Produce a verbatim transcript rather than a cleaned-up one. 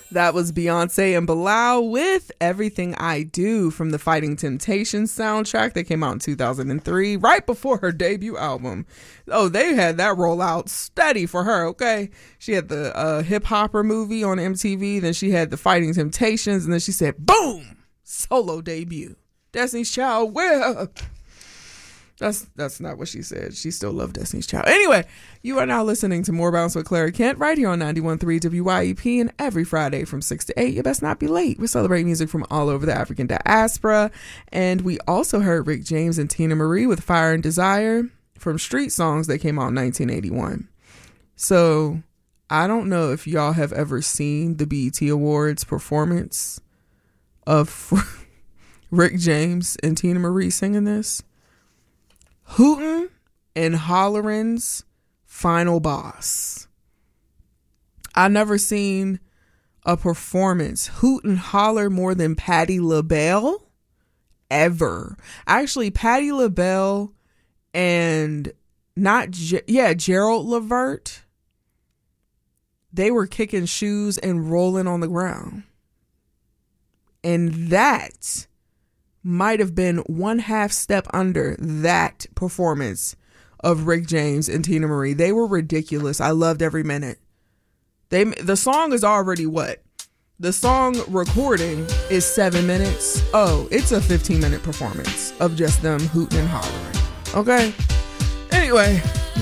That was Beyonce and Bilal with Everything I Do from the Fighting Temptations soundtrack that came out in two thousand three, right before her debut album. Oh, they had that roll out steady for her, okay? She had the uh, Hip Hopper movie on M T V, then she had the Fighting Temptations, and then she said, boom, solo debut. Destiny's Child, where? That's that's not what she said. She still loved Destiny's Child. Anyway, you are now listening to More Bounce with Clara Kent right here on ninety-one point three W Y E P, and every Friday from six to eight. You best not be late. We celebrate music from all over the African diaspora. And we also heard Rick James and Tina Marie with Fire and Desire from Street Songs that came out in nineteen eighty-one. So I don't know if y'all have ever seen the B E T Awards performance of Rick James and Tina Marie singing this. Hootin' and Hollerin's Final Boss. I never seen a performance hoot and holler more than Patti LaBelle ever. Actually, Patti LaBelle and not Ge- yeah Gerald Levert, they were kicking shoes and rolling on the ground, and that might have been one half step under that performance of Rick James and Tina Marie. They were ridiculous. I loved every minute. They the song is already what? The song recording is seven minutes. Oh, it's a fifteen minute performance of just them hooting and hollering. Okay. Anyway,